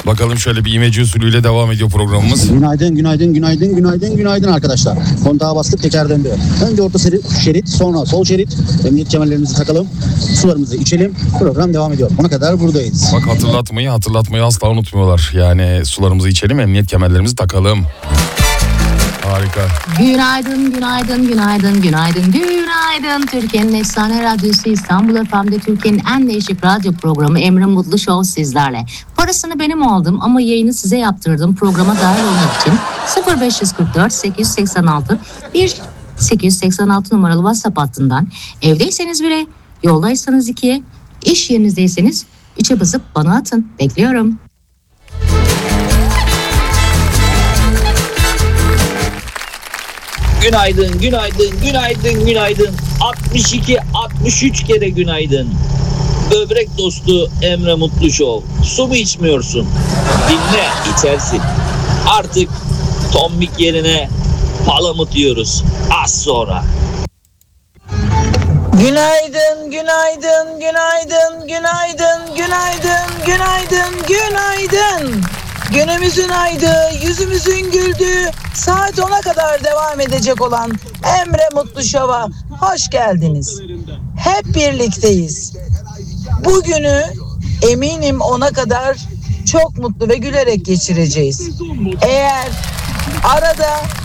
Bakalım şöyle bir imece usulüyle devam ediyor programımız. Günaydın arkadaşlar. Kontağa bastık, teker döndü. Önce orta şerit, sonra sol şerit. Emniyet kemerlerimizi takalım, sularımızı içelim. Program devam ediyor. Ona kadar buradayız. Bak hatırlatmayı asla unutmuyorlar. Yani sularımızı içelim, emniyet kemerlerimizi takalım. Harika. Günaydın. Türkiye'nin efsane radyosu İstanbul FM'de Türkiye'nin en değişik radyo programı Emre Mutlu Show sizlerle. Parasını benim aldım ama yayını size yaptırdım. Programa dahil olmak için 0544 886 1886 numaralı WhatsApp hattından, evdeyseniz 1'e, yoldaysanız 2'ye, iş yerinizdeyseniz 3'e basıp bana atın. Bekliyorum. Günaydın. 63 kere günaydın. Böbrek dostu Emre Mutlu Show. Su mu içmiyorsun? Dinle, içersin. Artık tombik yerine palamut yiyoruz. Az sonra. Günaydın. Günümüzün aydığı, yüzümüzün güldüğü, saat 10'a kadar devam edecek olan Emre Mutlu Show'a hoş geldiniz. Hep birlikteyiz. Bugünü eminim 10'a kadar çok mutlu ve gülerek geçireceğiz. Eğer arada